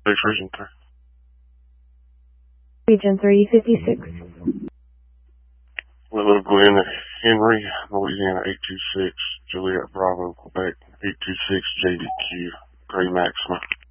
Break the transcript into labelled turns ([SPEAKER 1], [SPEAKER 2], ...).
[SPEAKER 1] Base Region 3.
[SPEAKER 2] Region 356.
[SPEAKER 1] Little Glen, Henry, Louisiana 826, Juliet Bravo, Quebec 826, JDQ, Gray Maxima.